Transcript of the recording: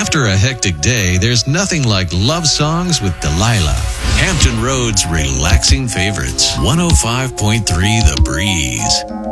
After a hectic day, there's nothing like love songs with Delilah. Hampton Road's relaxing favorites. 105.3 The Breeze.